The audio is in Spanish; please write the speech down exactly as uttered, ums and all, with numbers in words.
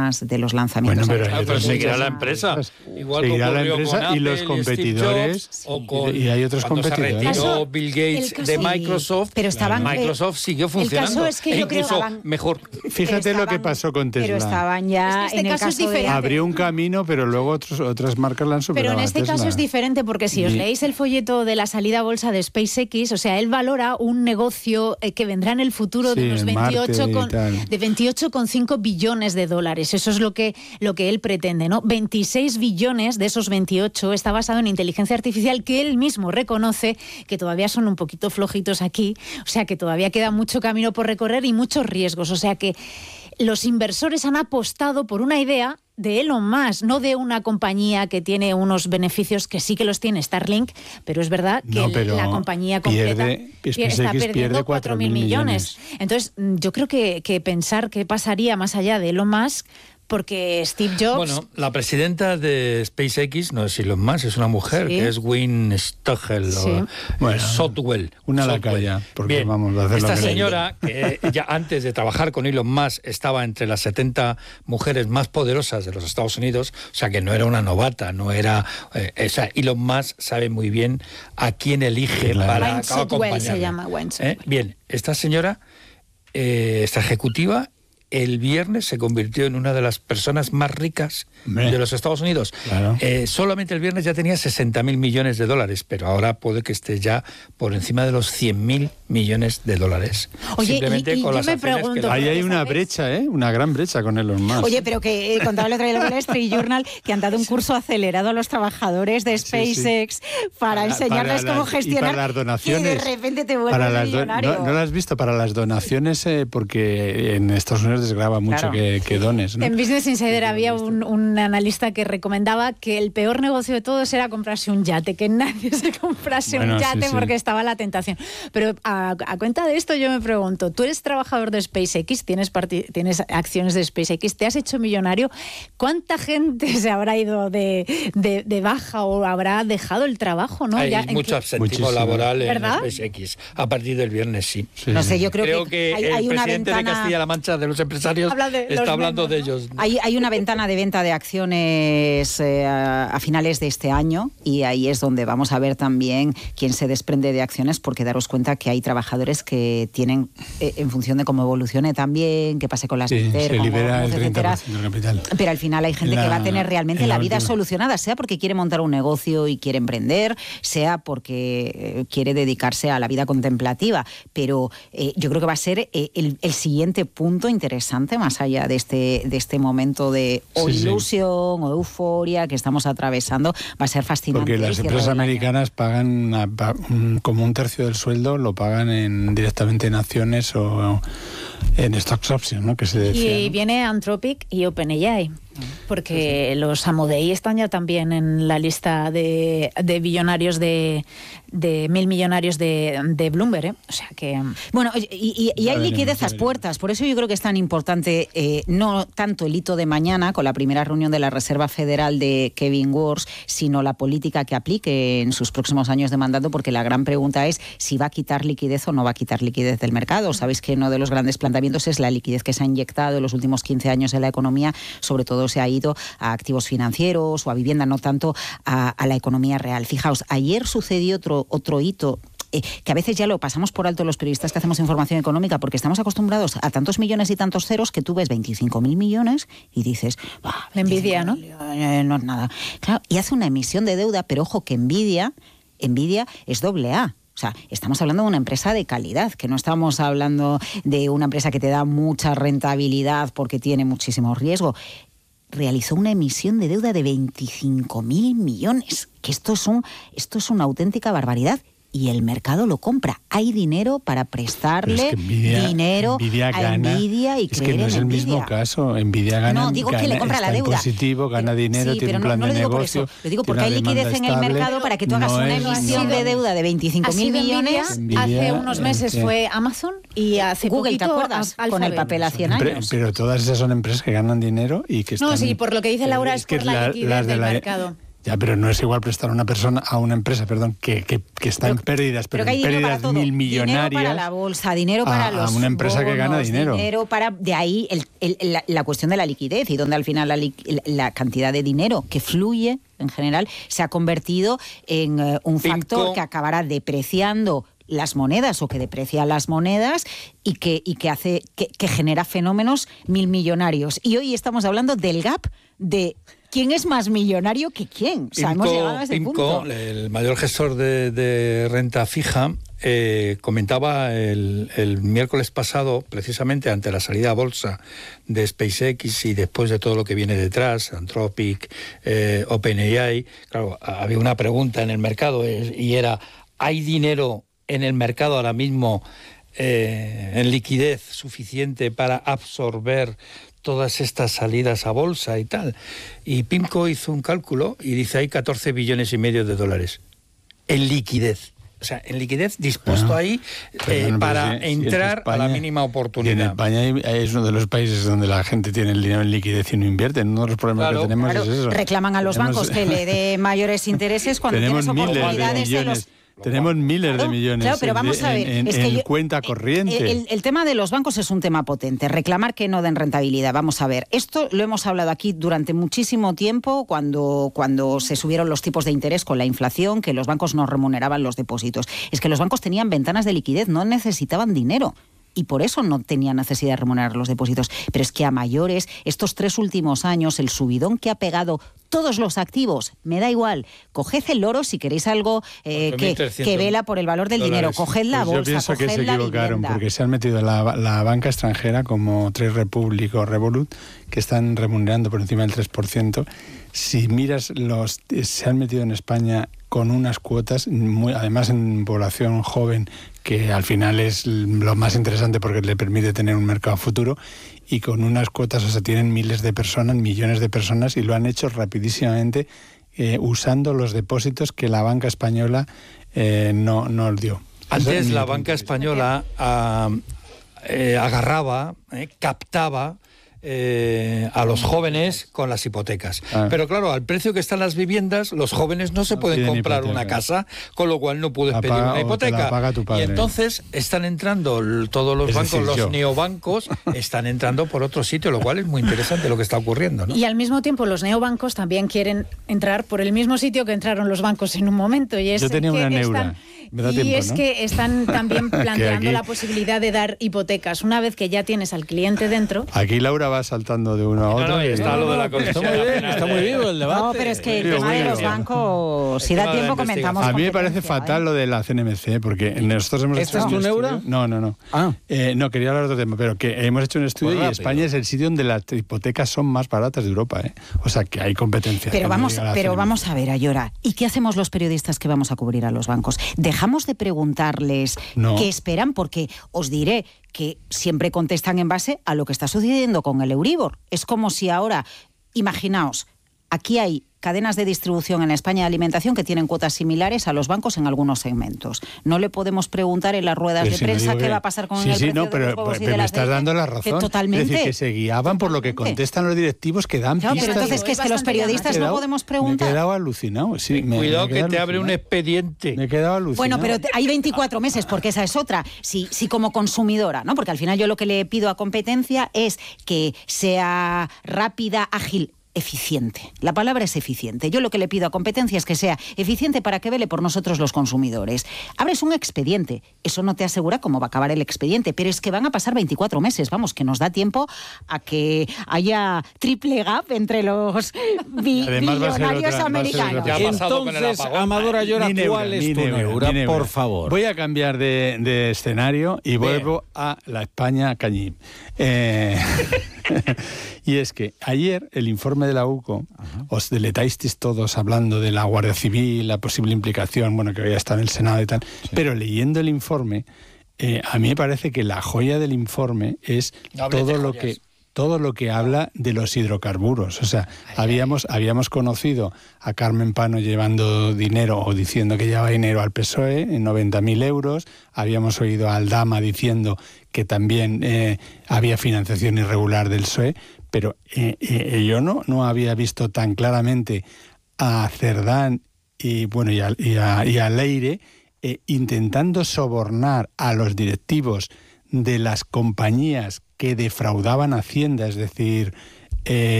más de los lanzamientos. Bueno, pero, ah, pero seguirá la empresa. Igual seguirá la empresa Apple, y los competidores. Jobs, o con, y hay otros competidores. Se retiró Bill Gates caso, de Microsoft, pero estaban, Microsoft siguió funcionando. El caso es que e yo incluso creo estaban, mejor. Fíjate estaban, lo que pasó con Tesla. Pero estaban ya es que este en el caso, caso es diferente. de... Abrió un camino, pero luego otros, otras marcas la han superado. Pero en este a Tesla. caso es diferente porque si os y... leéis el folleto de la salida a bolsa de SpaceX, o sea, él valora un negocio eh, que vendrá en el futuro sí, de unos veintiocho con, de veintiocho coma cinco billones de dólares. Eso es lo que, lo que él pretende, ¿no? veintiséis billones de esos veintiocho está basado en inteligencia artificial, que él mismo reconoce que todavía son un poquito flojitos aquí, o sea que todavía queda mucho camino por recorrer y muchos riesgos, o sea que los inversores han apostado por una idea de Elon Musk, no de una compañía que tiene unos beneficios que sí que los tiene Starlink, pero es verdad que no, el, la compañía completa pierde, está perdiendo cuatro mil millones. Entonces, yo creo que, que pensar qué pasaría más allá de Elon Musk, porque Steve Jobs... Bueno, la presidenta de SpaceX, no es Elon Musk, es una mujer, sí. que es Wynne Stogel, sí. o bueno, Sotwell. Una lacaya, porque Bien, vamos a hacer esta lo que señora, que ya antes de trabajar con Elon Musk, estaba entre las setenta mujeres más poderosas de los Estados Unidos, o sea que no era una novata, no era... Eh, o sea, Elon Musk sabe muy bien a quién elige claro. para Wayne acompañarle. se llama Wayne ¿Eh? Bien, esta señora, eh, esta ejecutiva, el viernes se convirtió en una de las personas más ricas Hombre. de los Estados Unidos. Claro. Eh, solamente el viernes ya tenía sesenta mil millones de dólares, pero ahora puede que esté ya por encima de los cien mil millones de dólares. Oye, Simplemente y, y con yo las me pregunto... Que ahí hay una brecha, ¿eh? Una gran brecha con Elon Musk. Oye, pero que eh, contaba el otro día en el Wall Street Journal que han dado un curso acelerado a los trabajadores de SpaceX sí, sí. para, para enseñarles para cómo las, gestionar y para las donaciones. Y de repente te vuelves millonario. Do, no, ¿No lo has visto? Para las donaciones, eh, porque en Estados Unidos desgrava mucho claro. que, que dones, ¿no? En Business Insider había un, un analista que recomendaba que el peor negocio de todos era comprarse un yate, que nadie se comprase bueno, un yate sí, sí. porque estaba la tentación. Pero a, a cuenta de esto yo me pregunto, tú eres trabajador de SpaceX, tienes, part- tienes acciones de SpaceX, te has hecho millonario, ¿cuánta gente se habrá ido de, de, de baja o habrá dejado el trabajo? ¿No? Hay ya, mucho absentismo laboral en ¿verdad? SpaceX. A partir del viernes sí. sí. No sé, yo creo, creo que, que hay, el hay una presidente ventana... de Castilla-La Mancha de los empresarios de está los hablando menos, de ¿no? ellos. Hay, hay una ventana de venta de acciones eh, a, a finales de este año y ahí es donde vamos a ver también quién se desprende de acciones, porque daros cuenta que hay trabajadores que tienen, eh, en función de cómo evolucione también, qué pase con las sí, Inter, se como, libera el treinta por etcétera, ciento del capital. Pero al final hay gente la, que va a tener realmente la, la vida última. solucionada, sea porque quiere montar un negocio y quiere emprender, sea porque eh, quiere dedicarse a la vida contemplativa. Pero eh, yo creo que va a ser eh, el, el siguiente punto interesante, más allá de este, de este momento de o sí, ilusión sí. o euforia que estamos atravesando, va a ser fascinante. Porque las empresas americanas pagan una, un, como un tercio del sueldo, lo pagan en, directamente en acciones o en stocks options, ¿no? Que se decía, y ¿no? viene Anthropic y OpenAI. Porque sí, sí. los Amodei están ya también en la lista de, de billonarios de, de mil millonarios de, de Bloomberg, ¿eh? O sea que... Bueno, y, y, y hay liquidez a puertas, por eso yo creo que es tan importante eh, no tanto el hito de mañana con la primera reunión de la Reserva Federal de Kevin Warsh, sino la política que aplique en sus próximos años de mandato, porque la gran pregunta es si va a quitar liquidez o no va a quitar liquidez del mercado. Sabéis que uno de los grandes planteamientos es la liquidez que se ha inyectado en los últimos quince años en la economía, sobre todo se ha ido a activos financieros o a vivienda, no tanto a, a la economía real. Fijaos, ayer sucedió otro, otro hito eh, que a veces ya lo pasamos por alto los periodistas que hacemos información económica, porque estamos acostumbrados a tantos millones y tantos ceros que tú ves veinticinco mil millones y dices... Bah, envidia, ¿no? Eh, no es nada. Claro, y hace una emisión de deuda, pero ojo que Nvidia, Nvidia es doble A. O sea, estamos hablando de una empresa de calidad, que no estamos hablando de una empresa que te da mucha rentabilidad porque tiene muchísimo riesgo. Realizó una emisión de deuda de veinticinco mil millones, que esto es, un, esto es una auténtica barbaridad. Y el mercado lo compra. Hay dinero para prestarle es que Nvidia, Nvidia dinero gana, a Nvidia y es creer que no es en el Nvidia. mismo caso. Nvidia gana, no, digo gana, que le compra está la deuda. En positivo, gana dinero, sí, tiene un plan no, no de lo digo negocio. Por eso. Lo digo porque hay liquidez en el mercado para que tú hagas no una es, emisión no, de deuda de veinticinco mil millones. Nvidia, hace unos meses eh, fue Amazon y hace Google, poquito, ¿te acuerdas? Alphabet. Con el papel a cien años. Pero, pero todas esas son empresas que ganan dinero y que están... No, sí, por lo que dice Laura es, es que por la, la liquidez las de del la, mercado. Ya, pero no es igual prestar a una persona, a una empresa, perdón, que, que, que está pero, en pérdidas, pero, pero en pérdidas mil millonarias. Dinero para la bolsa, dinero para a, los a una empresa bonos, que gana dinero. Dinero para, de ahí el, el, la, la cuestión de la liquidez y donde al final la, la cantidad de dinero que fluye en general se ha convertido en uh, un factor Pinco. que acabará depreciando las monedas o que deprecia las monedas y que, y que hace que, que genera fenómenos mil millonarios. Y hoy estamos hablando del gap de quién es más millonario que quién. O sea, Pimco, hemos llegado a ese Pimco, punto. El mayor gestor de, de renta fija, eh, comentaba el, el miércoles pasado, precisamente ante la salida a bolsa de SpaceX y después de todo lo que viene detrás, Anthropic, eh, OpenAI, claro, había una pregunta en el mercado eh, y era, ¿hay dinero en el mercado ahora mismo eh, en liquidez suficiente para absorber todas estas salidas a bolsa y tal? Y Pimco hizo un cálculo y dice hay catorce billones y medio de dólares en liquidez. O sea, en liquidez dispuesto ah, ahí eh, no, para si, entrar si España, a la mínima oportunidad. En España es uno de los países donde la gente tiene el dinero en liquidez y no invierte. Uno de los problemas claro, que tenemos claro, es eso. Reclaman a los tenemos, bancos que le dé mayores intereses cuando tenemos tienes oportunidades de en los... Tenemos miles claro, de millones claro, pero vamos a ver, en, en, es que en yo, cuenta corriente. El, el, el tema de los bancos es un tema potente. Reclamar que no den rentabilidad. Vamos a ver, esto lo hemos hablado aquí durante muchísimo tiempo cuando, cuando se subieron los tipos de interés con la inflación, que los bancos no remuneraban los depósitos. Es que los bancos tenían ventanas de liquidez, no necesitaban dinero. Y por eso no tenía necesidad de remunerar los depósitos. Pero es que a mayores, estos tres últimos años, el subidón que ha pegado todos los activos, me da igual, coged el oro si queréis algo eh, que, que vela por el valor del dólares. Dinero, coged la pues bolsa, yo pienso coged que se la equivocaron vivienda. Porque se han metido la, la banca extranjera como Trade Republic o Revolut, que están remunerando por encima del tres por ciento. Si miras, los se han metido en España con unas cuotas, muy, además en población joven, que al final es lo más interesante porque le permite tener un mercado futuro, y con unas cuotas, o sea, tienen miles de personas, millones de personas, y lo han hecho rapidísimamente eh, usando los depósitos que la banca española eh, no, no dio. Antes la banca española a, eh, agarraba, eh, captaba Eh, a los jóvenes con las hipotecas. Ah. Pero claro, al precio que están las viviendas, los jóvenes no se no pueden comprar hipoteca. Una casa, con lo cual no puedes la pedir paga, una hipoteca. Y entonces están entrando todos los es bancos, decir, los yo. neobancos, están entrando por otro sitio, lo cual es muy interesante lo que está ocurriendo, ¿no? Y al mismo tiempo los neobancos también quieren entrar por el mismo sitio que entraron los bancos en un momento. Y es yo tenía que una neura. Están, Me da y tiempo, es ¿no? que están también planteando la posibilidad de dar hipotecas. Una vez que ya tienes al cliente dentro... Aquí Laura va saltando de uno a otro. No, no, y está y... lo de la comisión. Está muy bien, está muy vivo el debate. No, pero es que el tema de los bancos, si da tiempo comentamos. A mí me parece fatal ¿eh? lo de la C N M C, porque nosotros hemos ¿Esta hecho es tu neura? No, no, no. Ah. Eh, no, quería hablar de otro tema, pero que hemos hecho un estudio pues y España es el sitio donde las hipotecas son más baratas de Europa, ¿eh? O sea, que hay competencia. Pero vamos, pero vamos a ver, Ayora, ¿y qué hacemos los periodistas que vamos a cubrir a los bancos? ¿Dejamos de preguntarles no. qué esperan? Porque os diré que siempre contestan en base a lo que está sucediendo con el Euribor. Es como si ahora, imaginaos, aquí hay cadenas de distribución en España de alimentación que tienen cuotas similares a los bancos en algunos segmentos. No le podemos preguntar en las ruedas pero de si prensa no qué que... va a pasar con sí, el sí, precio no, pero, de los huevos pero y de me las estás dando la razón. Que totalmente. Es decir, que se guiaban por lo que contestan los directivos que dan claro, pistas. Pero entonces, que es que los periodistas quedado, no podemos preguntar. Me he quedado alucinado. Sí, me, Cuidado me que te alucinado. abre un expediente. Me he quedado alucinado. Bueno, pero te, hay veinticuatro meses, porque esa es otra. Si, si como consumidora, ¿no? Porque al final yo lo que le pido a competencia es que sea rápida, ágil, eficiente. La palabra es eficiente. Yo lo que le pido a competencia es que sea eficiente para que vele por nosotros los consumidores. Abres un expediente, eso no te asegura cómo va a acabar el expediente, pero es que van a pasar veinticuatro meses, vamos, que nos da tiempo a que haya triple gap entre los bi- billonarios otra, americanos. Entonces, Amador Ayora, ¿cuál es tu neura? neura? Por favor. Voy a cambiar de, de escenario y vuelvo Bien. a la España cañí. Eh... Y es que ayer el informe de la U C O, Ajá. os deletasteis todos hablando de la Guardia Civil, la posible implicación, bueno, que ya está en el Senado y tal, sí. pero leyendo el informe, eh, a mí me parece que la joya del informe es no todo lo que... todo lo que habla de los hidrocarburos. O sea, ay, habíamos, ay. habíamos conocido a Carmen Pano llevando dinero o diciendo que llevaba dinero al P S O E en noventa mil euros. Habíamos oído a Aldama diciendo que también eh, había financiación irregular del P S O E. Pero eh, eh, yo no, no había visto tan claramente a Cerdán y, bueno, y, a, y, a, y a Leire eh, intentando sobornar a los directivos de las compañías que defraudaban Hacienda, es decir, eh,